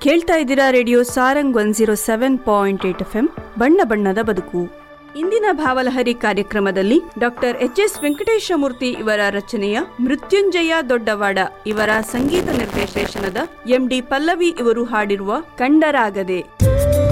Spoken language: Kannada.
ಕೇಳ್ತಾ ಇದ್ದೀರಾ ರೇಡಿಯೋ ಸಾರಂಗ್ 107.8 FM ಬಣ್ಣ ಬಣ್ಣದ ಬದುಕು. ಇಂದಿನ ಭಾವಲಹರಿ ಕಾರ್ಯಕ್ರಮದಲ್ಲಿ ಡಾಕ್ಟರ್ ಎಚ್.ಎಸ್. ವೆಂಕಟೇಶಮೂರ್ತಿ ಇವರ ರಚನೆಯ ಮೃತ್ಯುಂಜಯ ದೊಡ್ಡವಾಡ ಇವರ ಸಂಗೀತ ನಿರ್ದೇಶನದ ಎಂ.ಡಿ. ಪಲ್ಲವಿ ಇವರು ಹಾಡಿರುವ ಕಂಡರಾಗದೆ.